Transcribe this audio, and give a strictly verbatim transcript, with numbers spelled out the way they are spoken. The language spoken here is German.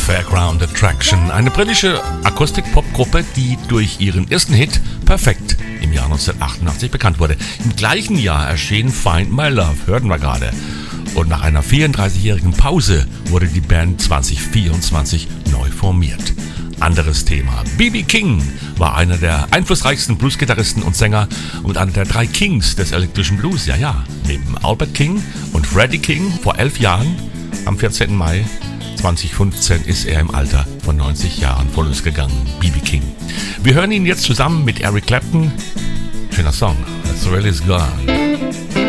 Fairground Attraction, eine britische Akustik-Pop-Gruppe, die durch ihren ersten Hit Perfect im Jahr neunzehnhundertachtundachtzig bekannt wurde. Im gleichen Jahr erschien Find My Love, hörten wir gerade. Und nach einer vierunddreißigjährigen Pause wurde die Band zwanzig vierundzwanzig neu formiert. Anderes Thema. B B King war einer der einflussreichsten Bluesgitarristen und Sänger und einer der drei Kings des elektrischen Blues. Ja, ja, neben Albert King und Freddie King vor elf Jahren, am vierzehnten Mai zweitausendfünfzehn, ist er im Alter von neunzig Jahren von uns gegangen. B B King. Wir hören ihn jetzt zusammen mit Eric Clapton. Schöner Song. The Thrill Is Gone.